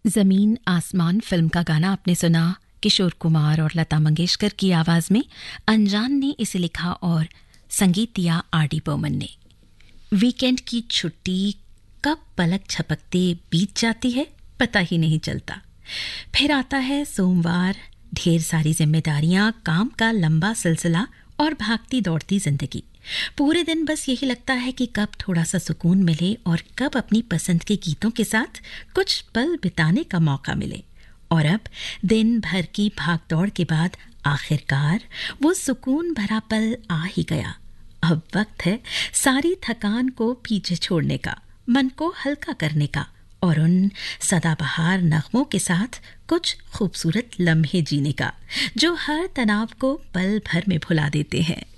जमीन आसमान फिल्म का गाना आपने सुना। किशोर कुमार और लता मंगेशकर की आवाज में अनजान ने इसे लिखा और संगीत दिया आर.डी. बर्मन ने। वीकेंड की छुट्टी कब पलक झपकते बीत जाती है पता ही नहीं चलता। फिर आता है सोमवार, ढेर सारी जिम्मेदारियां, काम का लंबा सिलसिला और भागती दौड़ती जिंदगी। पूरे दिन बस यही लगता है कि कब थोड़ा सा सुकून मिले और कब अपनी पसंद के गीतों के साथ कुछ पल बिताने का मौका मिले। और अब दिन भर की भागदौड़ के बाद आखिरकार वो सुकून भरा पल आ ही गया। अब वक्त है सारी थकान को पीछे छोड़ने का, मन को हल्का करने का और उन सदाबहार नगमों के साथ कुछ खूबसूरत लम्हे जीने का जो हर तनाव को पल भर में भुला देते हैं।